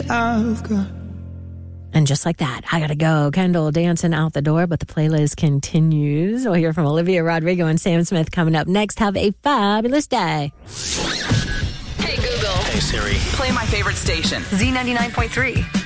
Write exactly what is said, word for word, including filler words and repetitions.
I've got. And just like that, I gotta go. Kendall dancing out the door, but the playlist continues. We'll hear from Olivia Rodrigo and Sam Smith coming up next. Have a fabulous day. Hey, Google. Hey, Siri. Play my favorite station, Z ninety-nine point three.